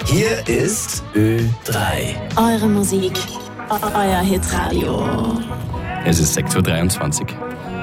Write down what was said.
Hier ist Ö3. Eure Musik, euer Hitradio. Es ist 6:23 Uhr.